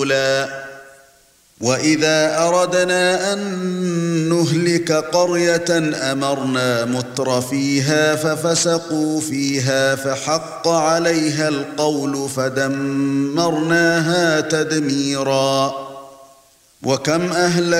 رَسُولًا وَإِذَا أَرَدْنَا أَن نُّهْلِكَ قَرْيَةً أَمَرْنَا مُتْرَفِيهَا فَفَسَقُوا فِيهَا فَحَقَّ عَلَيْهَا الْقَوْلُ فَدَمَّرْنَاهَا تَدْمِيرًا وَكَمْ